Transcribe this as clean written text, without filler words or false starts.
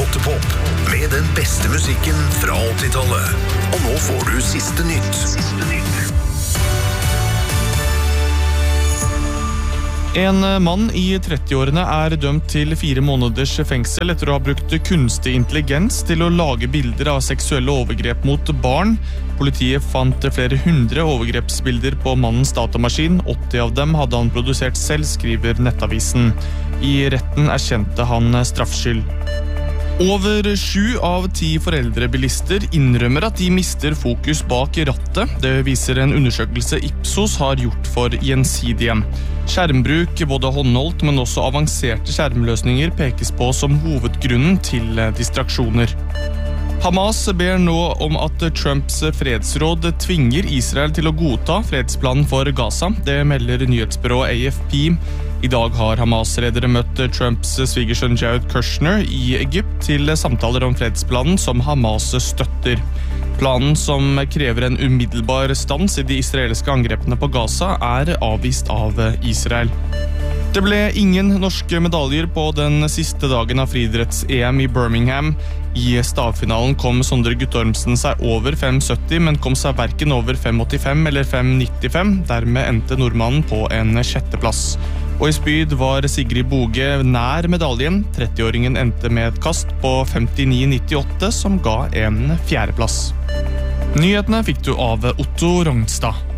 Rottepop med den beste musikken fra 80-tallet. Og nå får du siste nytt. En mann i 30-årene dømt til 4 måneders fengsel etter å ha brukt kunstig intelligens til å lage bilder av seksuelle overgrep mot barn. Politiet fant flere 100 overgrepsbilder på mannens datamaskin. 80 av dem hadde han produsert selv, skriver Nettavisen. I retten erkjente han straffskyld. Over 7 av 10 foreldrebilister innrømmer at de mister fokus bak rattet. Det viser en undersøkelse Ipsos har gjort for Gjensidige. Skjermbruk, både håndholdt, men også avanserte skjermløsninger pekes på som hovedgrunnen til distraksjoner. Hamas ber nå om at Trumps fredsråd tvinger Israel til å godta fredsplanen for Gaza. Det melder nyhetsbyrået AFP. I dag har Hamas-ledere møtt Trumps svigersønn Jared Kushner i Egypt til samtaler om fredsplanen som Hamas støtter. Planen, som krever en umiddelbar stans i de israelske angrepene på Gaza, avvist av Israel. Det ble ingen norske medaljer på den siste dagen av friidretts-EM i Birmingham. I stavfinalen kom Sondre Guttormsen seg over 5,70, men kom seg hverken over 5,85 eller 5,95. Dermed endte nordmannen på en 6. plass. Og i spyd var Sigrid Boge nær medaljen. 30-åringen endte med et kast på 59,98, som ga en 4. plass. Nyhetene fikk du av Otto Rognstad.